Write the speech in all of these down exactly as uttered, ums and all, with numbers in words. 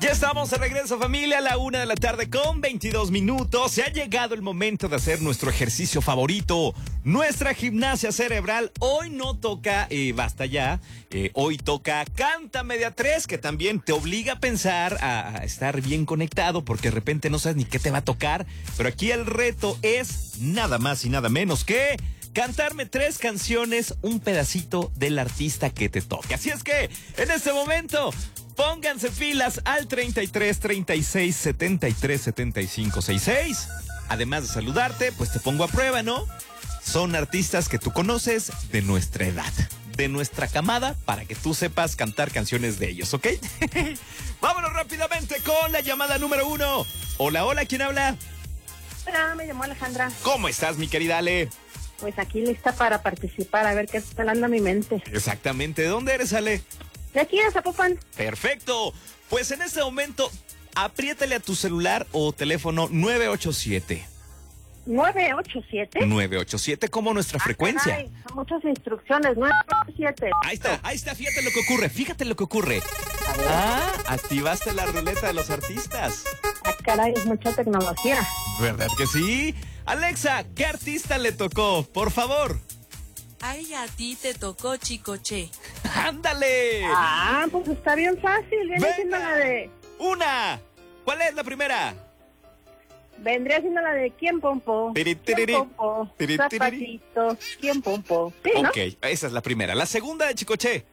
Ya estamos de regreso, familia, a la una de la tarde con veintidós minutos. Se ha llegado el momento de hacer nuestro ejercicio favorito, nuestra gimnasia cerebral. Hoy no toca eh, Basta Ya, eh, hoy toca Cántame de a tres, que también te obliga a pensar, a, a estar bien conectado, porque de repente no sabes ni qué te va a tocar. Pero aquí el reto es nada más y nada menos que cantarme tres canciones, un pedacito del artista que te toque. Así es que, en este momento, pónganse pilas al treinta y tres, treinta y seis, setenta y tres, setenta y cinco, sesenta y seis. Además de saludarte, pues te pongo a prueba, ¿no? Son artistas que tú conoces de nuestra edad, de nuestra camada, para que tú sepas cantar canciones de ellos, ¿ok? Vámonos rápidamente con la llamada número uno. Hola, hola, ¿quién habla? Hola, me llamo Alejandra. ¿Cómo estás, mi querida Ale? Pues aquí lista para participar, a ver qué está hablando a mi mente. Exactamente, ¿de dónde eres, Ale? De aquí a Zapopan. Perfecto. Pues en este momento, apriétale a tu celular o teléfono nueve ocho siete. ¿nueve ocho siete? nueve ocho siete como nuestra Ah, frecuencia. caray, son muchas instrucciones. nueve ocho siete. Ahí está, ahí está, fíjate lo que ocurre, fíjate lo que ocurre. Ah, activaste la ruleta de los artistas. Ah, caray, es mucha tecnología. ¿Verdad que sí? Alexa, ¿qué artista le tocó? Por favor. Ay, a ti te tocó Chicoche. ¡Ándale! Ah, pues está bien fácil. Viene siendo la de... Una. ¿Cuál es la primera? Vendría siendo la de ¿Quién Pompo? Tiri, ¿Quién tiriri. Pompo? Tiri, tiriri. Zapatitos. ¿Quién Pompo? Sí, ¿no? Ok, esa es la primera. La segunda de Chicoche.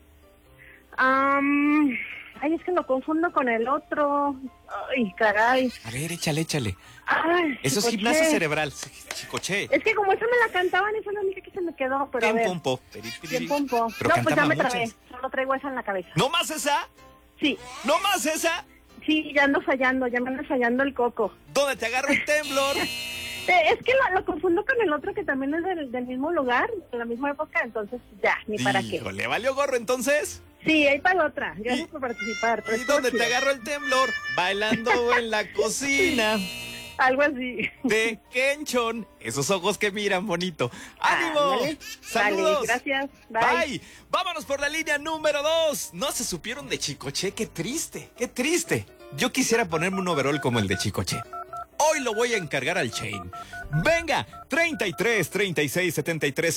Am, ay, es que lo confundo con el otro. Ay, caray. A ver, échale, échale. Ay, Eso es Chicoche. gimnasia cerebral. Chicoche. Es que como esa me la cantaban, esa es la única que se me quedó, pero a Ten ver. pompo. Tiri, tiriri. ¿Quién Pompo? Pero No, pues ya cantaba me trabé. muchas. Solo traigo esa en la cabeza. ¿No más esa? Sí, ¿No más esa? sí, ya ando fallando, ya me anda fallando el coco. ¿Dónde te agarra el temblor? Eh, es que lo, lo confundo con el otro que también es del, del mismo lugar, de la misma época, entonces ya, ni para qué. ¿Le valió gorro entonces? Sí, ahí para la otra. Gracias ¿Y- por participar. pero ¿Y estuvo dónde te chido. agarró el temblor? Bailando en la cocina Algo así. de Kenchon. Esos ojos que miran bonito. ¡Ánimo! Ándale. ¡Saludos! Vale, gracias. Bye. Bye. Vámonos por la línea número dos. No se supieron de Chicoche. ¡Qué triste! ¡Qué triste! Yo quisiera ponerme un overol como el de Chicoche. Hoy lo voy a encargar al Chain. Venga, treinta y tres, treinta y seis, setenta y tres.